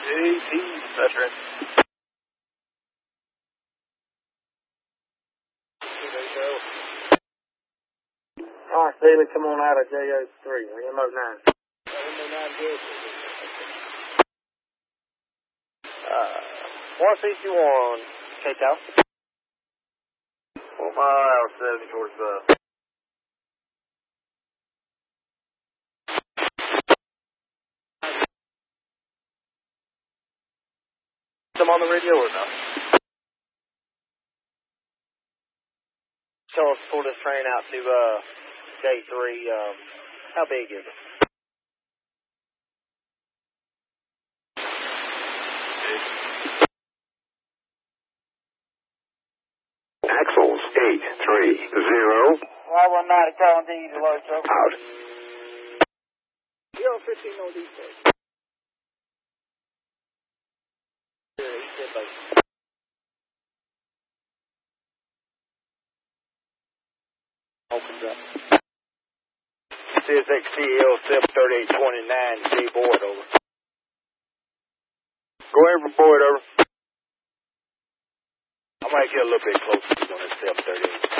JT, veteran. There you go. All right, Steely, come on out of JO3, or MO9. MO9 good. 161, K-Town. 4 mile 70 towards them on the radio or no? Tell us to pull this train out to J3. How big is it? Axles 830. Y190 calling D to load truck. Out. 015 no details. Opens up. CSXCL 73829, J Boyd, over. Go ahead for Boyd, over. I might get a little bit closer on this 738.